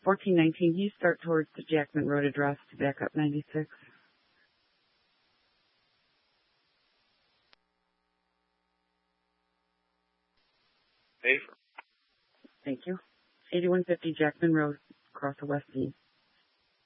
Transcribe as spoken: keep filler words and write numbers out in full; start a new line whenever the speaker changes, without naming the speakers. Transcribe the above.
fourteen nineteen, you start towards the Jackman Road address to back up ninety-six.
Safer.
Thank you. eighty-one fifty Jackman Road, across the West Dean.